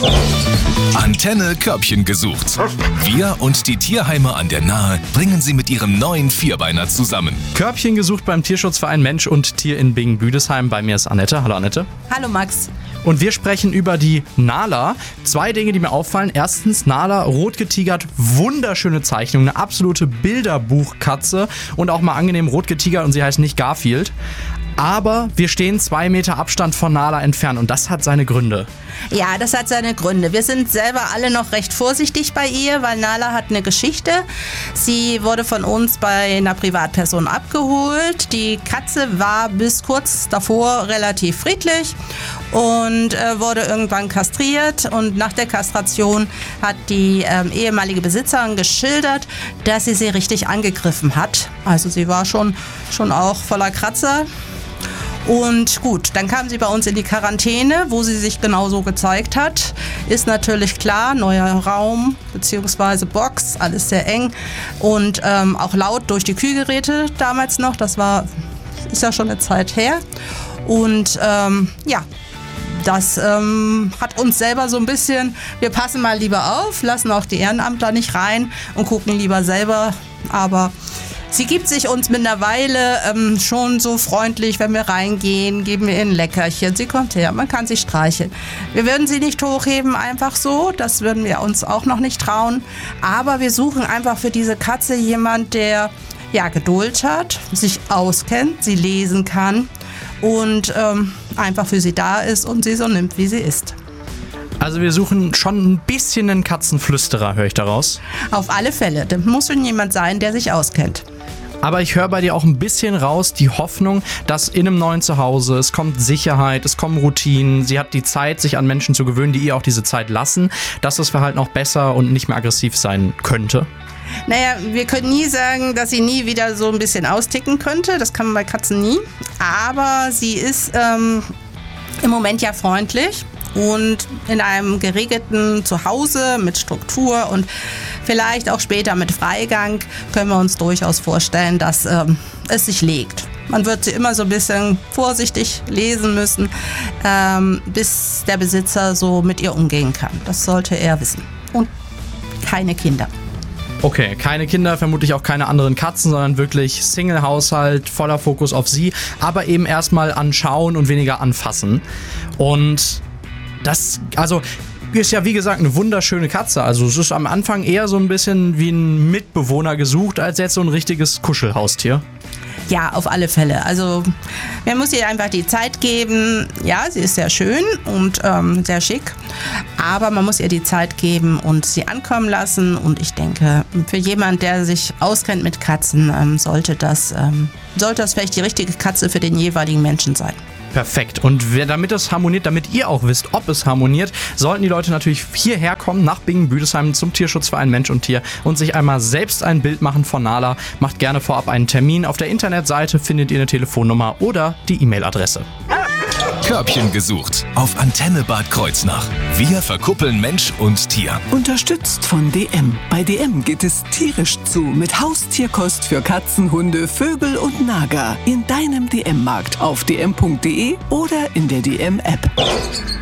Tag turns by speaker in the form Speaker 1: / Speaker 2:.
Speaker 1: Antenne Körbchen gesucht. Wir und die Tierheime an der Nahe bringen sie mit ihrem neuen Vierbeiner zusammen.
Speaker 2: Körbchen gesucht beim Tierschutzverein Mensch und Tier in Bingen-Büdesheim. Bei mir ist Annette. Hallo Annette.
Speaker 3: Hallo Max.
Speaker 2: Und wir sprechen über die Nala. 2 Dinge, die mir auffallen. Erstens, Nala, rot getigert, wunderschöne Zeichnung, eine absolute Bilderbuchkatze und auch mal angenehm rot getigert und sie heißt nicht Garfield. Aber wir stehen 2 Meter Abstand von Nala entfernt und das hat seine Gründe.
Speaker 3: Ja, das hat seine Gründe. Wir sind selber alle noch recht vorsichtig bei ihr, weil Nala hat eine Geschichte. Sie wurde von uns bei einer Privatperson abgeholt. Die Katze war bis kurz davor relativ friedlich und wurde irgendwann kastriert. Und nach der Kastration hat die ehemalige Besitzerin geschildert, dass sie richtig angegriffen hat. Also sie war schon auch voller Kratzer. Und gut, dann kam sie bei uns in die Quarantäne, wo sie sich genauso gezeigt hat. Ist natürlich klar, neuer Raum bzw. Box, alles sehr eng und auch laut durch die Kühlgeräte damals noch. Das ist ja schon eine Zeit her. Und das hat uns selber so ein bisschen, wir passen mal lieber auf, lassen auch die Ehrenamtler nicht rein und gucken lieber selber, aber sie gibt sich uns mittlerweile schon so freundlich, wenn wir reingehen, geben wir ihr ein Leckerchen. Sie kommt her, man kann sie streicheln. Wir würden sie nicht hochheben, einfach so. Das würden wir uns auch noch nicht trauen. Aber wir suchen einfach für diese Katze jemand, der Geduld hat, sich auskennt, sie lesen kann und einfach für sie da ist und sie so nimmt, wie sie ist.
Speaker 2: Also wir suchen schon ein bisschen einen Katzenflüsterer, höre ich daraus.
Speaker 3: Auf alle Fälle. Das muss schon jemand sein, der sich auskennt.
Speaker 2: Aber ich höre bei dir auch ein bisschen raus die Hoffnung, dass in einem neuen Zuhause, es kommt Sicherheit, es kommen Routinen, sie hat die Zeit, sich an Menschen zu gewöhnen, die ihr auch diese Zeit lassen, dass das Verhalten auch besser und nicht mehr aggressiv sein könnte.
Speaker 3: Naja, wir können nie sagen, dass sie nie wieder so ein bisschen austicken könnte. Das kann man bei Katzen nie. Aber sie ist im Moment ja freundlich. Und in einem geregelten Zuhause mit Struktur und vielleicht auch später mit Freigang können wir uns durchaus vorstellen, dass es sich legt. Man wird sie immer so ein bisschen vorsichtig lesen müssen, bis der Besitzer so mit ihr umgehen kann. Das sollte er wissen. Und keine Kinder.
Speaker 2: Okay, keine Kinder, vermutlich auch keine anderen Katzen, sondern wirklich Single-Haushalt, voller Fokus auf sie, aber eben erstmal anschauen und weniger anfassen. Und das, ist ja wie gesagt eine wunderschöne Katze. Also es ist am Anfang eher so ein bisschen wie ein Mitbewohner gesucht, als jetzt so ein richtiges Kuschelhaustier.
Speaker 3: Ja, auf alle Fälle. Also man muss ihr einfach die Zeit geben. Ja, sie ist sehr schön und sehr schick, aber man muss ihr die Zeit geben und sie ankommen lassen. Und ich denke, für jemanden, der sich auskennt mit Katzen, sollte das vielleicht die richtige Katze für den jeweiligen Menschen sein.
Speaker 2: Perfekt. Und damit es harmoniert, damit ihr auch wisst, ob es harmoniert, sollten die Leute natürlich hierher kommen, nach Bingen-Büdesheim zum Tierschutzverein Mensch und Tier und sich einmal selbst ein Bild machen von Nala. Macht gerne vorab einen Termin. Auf der Internetseite findet ihr eine Telefonnummer oder die E-Mail-Adresse.
Speaker 1: Körbchen gesucht auf Antenne Bad Kreuznach. Wir verkuppeln Mensch und Tier.
Speaker 4: Unterstützt von DM. Bei DM geht es tierisch zu mit Haustierkost für Katzen, Hunde, Vögel und Nager. In deinem DM-Markt auf dm.de oder in der DM-App.